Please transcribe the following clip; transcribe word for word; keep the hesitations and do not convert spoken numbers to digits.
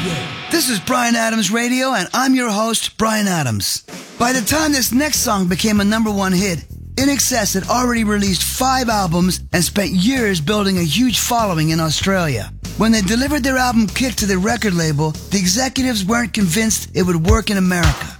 This is Bryan Adams Radio, and I'm your host, Bryan Adams. By the time this next song became a number one hit, I N X S had already released five albums and spent years building a huge following in Australia. When they delivered their album Kick to the record label, the executives weren't convinced it would work in America.